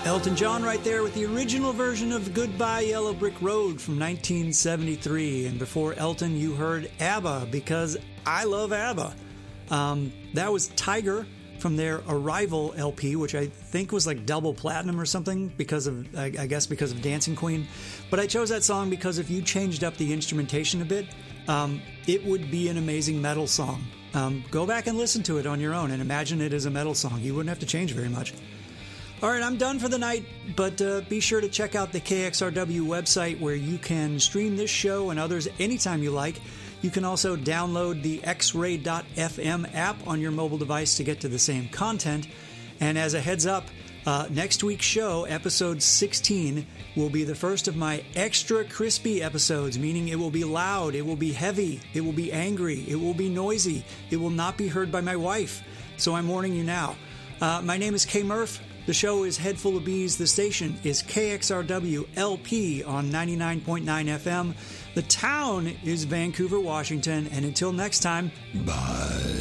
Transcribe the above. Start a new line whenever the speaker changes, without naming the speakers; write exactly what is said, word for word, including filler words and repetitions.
Elton John right there with the original version of Goodbye Yellow Brick Road from nineteen seventy-three. And before Elton, you heard ABBA, because I love ABBA. Um, that was Tiger from their Arrival L P, which I think was like double platinum or something, because of, I, I guess because of Dancing Queen. But I chose that song because if you changed up the instrumentation a bit, um, it would be an amazing metal song. Um, go back and listen to it on your own and imagine it as a metal song. You wouldn't have to change very much. All right, I'm done for the night, but uh, be sure to check out the K X R W website where you can stream this show and others anytime you like. You can also download the x ray dot f m app on your mobile device to get to the same content. And as a heads up, uh, next week's show, episode sixteen, will be the first of my extra crispy episodes, meaning it will be loud, it will be heavy, it will be angry, it will be noisy, it will not be heard by my wife. So I'm warning you now. Uh, my name is K Murph. The show is Head Full of Bees. The station is K X R W L P on ninety-nine point nine F M. The town is Vancouver, Washington. And until next time, bye.